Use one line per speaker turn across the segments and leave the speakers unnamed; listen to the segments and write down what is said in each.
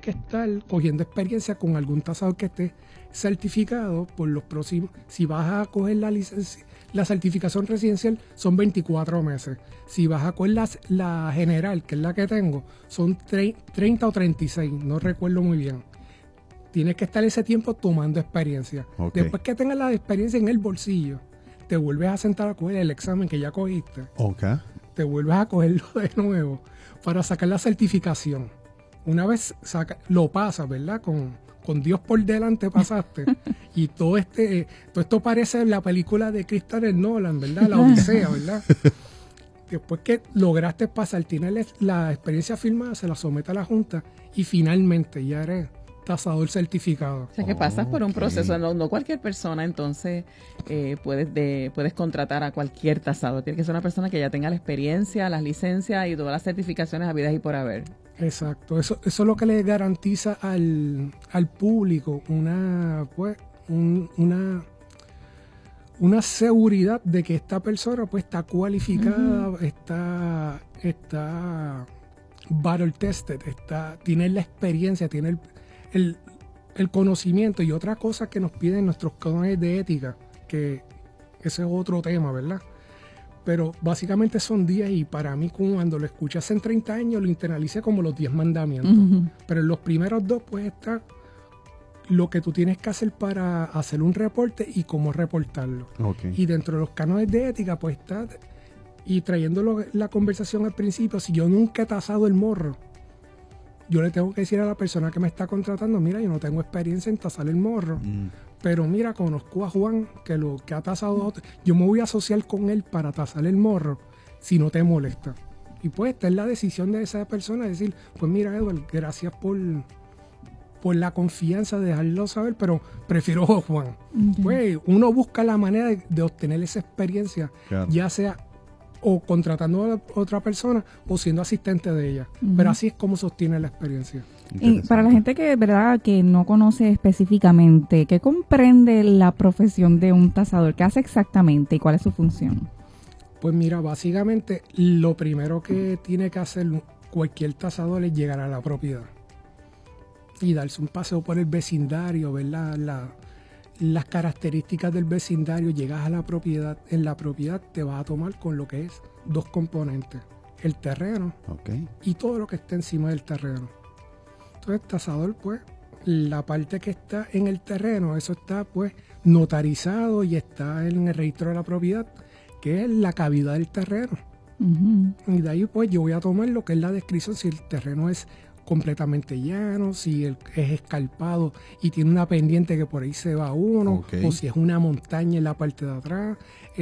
que estar cogiendo experiencia con algún tasador que esté certificado por los próximos. Si vas a coger la licencia, la certificación residencial son 24 meses. Si vas a coger la general, que es la que tengo, son 30 o 36, no recuerdo muy bien. Tienes que estar ese tiempo tomando experiencia.
Okay.
Después que tengas la experiencia en el bolsillo, te vuelves a sentar a coger el examen que ya cogiste.
Okay.
Te vuelves a cogerlo de nuevo para sacar la certificación. Una vez lo pasas, ¿verdad? Con Dios por delante pasaste. Y todo esto parece la película de Christopher Nolan, ¿verdad? La Odisea, ¿verdad? Después que lograste pasar, tienes la experiencia firmada, se la somete a la Junta y finalmente ya eres tasador certificado.
O sea, que pasas por un proceso, no cualquier persona entonces puedes contratar a cualquier tasador. Tiene que ser una persona que ya tenga la experiencia, las licencias y todas las certificaciones habidas y por haber.
Exacto, eso es lo que le garantiza al público una seguridad de que esta persona pues está cualificada, está battle tested, tiene la experiencia, tiene el conocimiento. Y otra cosa que nos piden nuestros cánones de ética, que ese es otro tema, ¿verdad? Pero básicamente son 10 y para mí cuando lo escuché hace 30 años lo internalicé como los 10 mandamientos. Uh-huh. Pero en los primeros 2 pues está lo que tú tienes que hacer para hacer un reporte y cómo reportarlo.
Okay.
Y dentro de los cánones de ética pues está, y trayéndolo la conversación al principio, si yo nunca he tasado el morro, yo le tengo que decir a la persona que me está contratando, mira, yo no tengo experiencia en tasar el morro, pero mira, conozco a Juan que ha tasado, yo me voy a asociar con él para tasar el morro, si no te molesta. Y pues esta es la decisión de esa persona, decir, pues mira, Edward, gracias por la confianza de dejarlo saber, pero prefiero a Juan. Uh-huh. Pues uno busca la manera de obtener esa experiencia, claro, ya sea o contratando a otra persona o siendo asistente de ella. Uh-huh. Pero así es como sostiene la experiencia.
Y para la gente que no conoce específicamente, ¿qué comprende la profesión de un tasador? ¿Qué hace exactamente y cuál es su función?
Pues mira, básicamente lo primero que tiene que hacer cualquier tasador es llegar a la propiedad y darse un paseo por el vecindario, ver las características del vecindario. Llegas a la propiedad, en la propiedad te vas a tomar con lo que es 2 componentes, el terreno, okay, y todo lo que está encima del terreno. Entonces el tasador, pues, la parte que está en el terreno, eso está pues notarizado y está en el registro de la propiedad, que es la cavidad del terreno. Uh-huh. Y de ahí pues yo voy a tomar lo que es la descripción, si el terreno es completamente llano, si es escarpado y tiene una pendiente que por ahí se va uno, okay, o si es una montaña en la parte de atrás,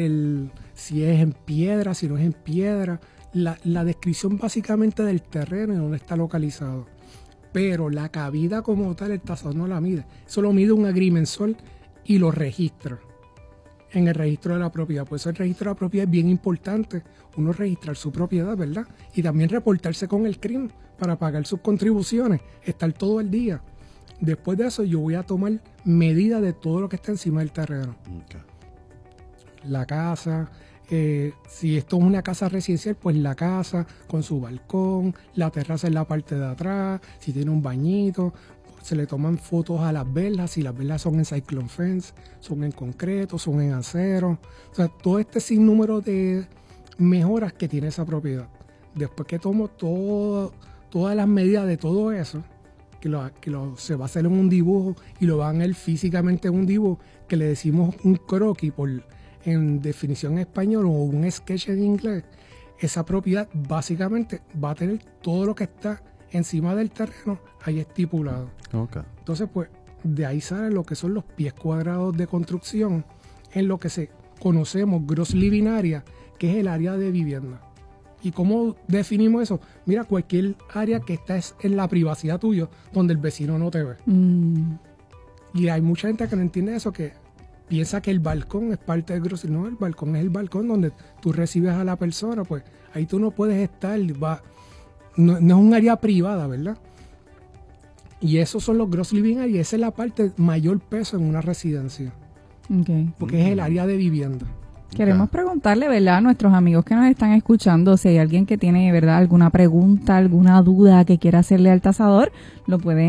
si es en piedra, si no es en piedra, la descripción básicamente del terreno y dónde está localizado. Pero la cavidad como tal, el tasador no la mide, eso lo mide un agrimensor y lo registra en el registro de la propiedad. Por eso el registro de la propiedad es bien importante, uno registrar su propiedad, ¿verdad? Y también reportarse con el crimen para pagar sus contribuciones, estar todo el día. Después de eso yo voy a tomar medidas de todo lo que está encima del terreno. Okay. La casa, si esto es una casa residencial, pues la casa con su balcón, la terraza en la parte de atrás, si tiene un bañito, se le toman fotos a las velas, si las velas son en cyclone fence, son en concreto, son en acero. O sea, todo este sinnúmero de mejoras que tiene esa propiedad. Después que tomo todas las medidas de todo eso, se va a hacer en un dibujo y lo van a ver físicamente en un dibujo, que le decimos un croquis en definición en español, o un sketch en inglés. Esa propiedad básicamente va a tener todo lo que está encima del terreno ahí estipulado. Okay. Entonces, pues, de ahí salen lo que son los pies cuadrados de construcción en lo que conocemos gross living area, que es el área de vivienda. ¿Y cómo definimos eso? Mira, cualquier área que está en la privacidad tuya, donde el vecino no te ve. Y hay mucha gente que no entiende eso, que piensa que el balcón es parte del gross. No, el balcón es el balcón donde tú recibes a la persona, pues ahí tú no puedes estar, no es un área privada, ¿verdad? Y esos son los gross living area, y esa es la parte mayor peso en una residencia. Okay. Porque es el área de vivienda.
Queremos preguntarle, ¿verdad?, a nuestros amigos que nos están escuchando, si hay alguien que tiene, ¿verdad?, alguna pregunta, alguna duda que quiera hacerle al tasador, lo pueden